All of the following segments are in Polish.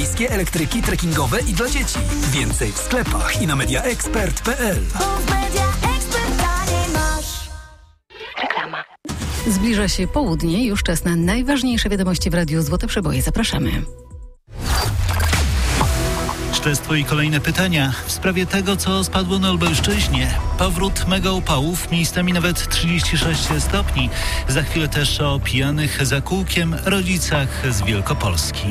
Miejskie elektryki trekkingowe i dla dzieci. Więcej w sklepach i na mediaexpert.pl. Reklama. Zbliża się południe, już czas na najważniejsze wiadomości w Radiu Złote Przeboje. Zapraszamy. Śledztwo i kolejne pytania w sprawie tego, co spadło na Lubelszczyźnie. Powrót mega upałów, miejscami nawet 36 stopni. Za chwilę też o pijanych za kółkiem rodzicach z Wielkopolski.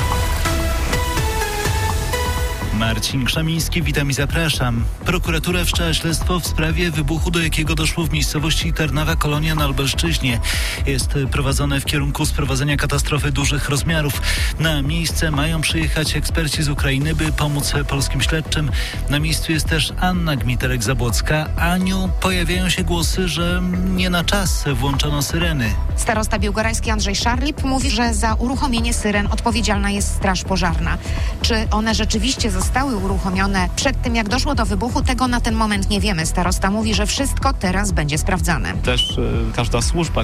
Marcin Krzemiński, witam i zapraszam. Prokuratura wszczęła śledztwo w sprawie wybuchu, do jakiego doszło w miejscowości Tarnawa Kolonia na Lubelszczyźnie. Jest prowadzone w kierunku sprowadzenia katastrofy dużych rozmiarów. Na miejsce mają przyjechać eksperci z Ukrainy, by pomóc polskim śledczym. Na miejscu jest też Anna Gmiterek-Zabłocka. Aniu, pojawiają się głosy, że nie na czas włączono syreny. Starosta białgorajski Andrzej Szarlip mówi, że za uruchomienie syren odpowiedzialna jest Straż Pożarna. Czy one rzeczywiście zostały uruchomione przed tym, jak doszło do wybuchu, tego na ten moment nie wiemy. Starosta mówi, że wszystko teraz będzie sprawdzane. Też każda służba,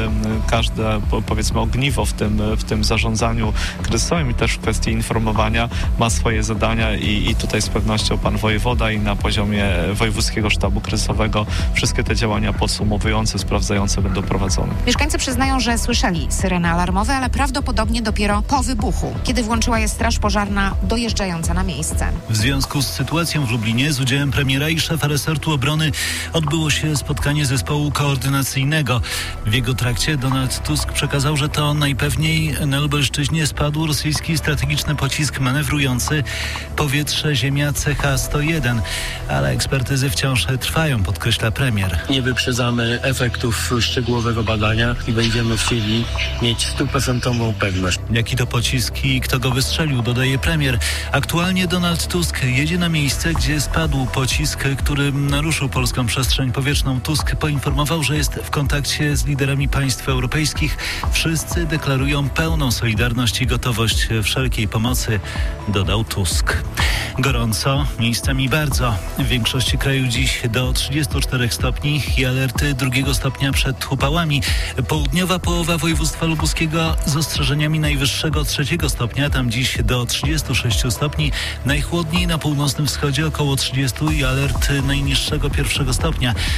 każde powiedzmy ogniwo w tym zarządzaniu kryzysowym i też w kwestii informowania ma swoje zadania i tutaj z pewnością pan wojewoda i na poziomie Wojewódzkiego Sztabu Kryzysowego wszystkie te działania podsumowujące, sprawdzające będą prowadzone. Mieszkańcy przyznają, że słyszeli syreny alarmowe, ale prawdopodobnie dopiero po wybuchu, kiedy włączyła je Straż Pożarna dojeżdżająca na miejsce. W związku z sytuacją w Lublinie z udziałem premiera i szefa resortu obrony odbyło się spotkanie zespołu koordynacyjnego. W jego trakcie Donald Tusk przekazał, że to najpewniej na Lubelszczyźnie spadł rosyjski strategiczny pocisk manewrujący powietrze-ziemia CH-101, ale ekspertyzy wciąż trwają, podkreśla premier. Nie wyprzedzamy efektów szczegółowego badania i będziemy chcieli mieć 100% pewność. Jaki to pocisk i kto go wystrzelił, dodaje premier. Aktualnie Donald Tusk jedzie na miejsce, gdzie spadł pocisk, który naruszył polską przestrzeń powietrzną. Tusk poinformował, że jest w kontakcie z liderami państw europejskich. Wszyscy deklarują pełną solidarność i gotowość wszelkiej pomocy, dodał Tusk. Gorąco, miejscami bardzo. W większości kraju dziś do 34 stopni i alerty 2 stopnia przed upałami. Południowa połowa województwa lubuskiego z ostrzeżeniami najwyższego 3 stopnia, tam dziś do 36 stopni. Najchłodniej na północnym wschodzie około 30 i alert najniższego 1 stopnia.